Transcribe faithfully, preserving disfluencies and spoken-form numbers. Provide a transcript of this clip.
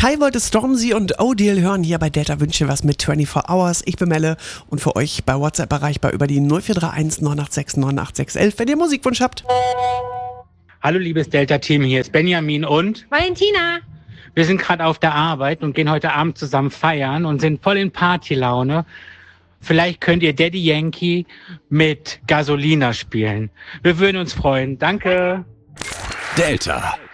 Kai wollte Stormzy und Odile hören hier bei Delta Wünsche was mit vierundzwanzig Hours. Ich bin Melle und für euch bei WhatsApp erreichbar über die null vier drei eins neun acht sechs neun acht sechs eins, wenn ihr Musikwunsch habt. Hallo liebes Delta-Team, hier ist Benjamin und Valentina. Wir sind gerade auf der Arbeit und gehen heute Abend zusammen feiern und sind voll in Partylaune. Vielleicht könnt ihr Daddy Yankee mit Gasolina spielen. Wir würden uns freuen. Danke. Delta.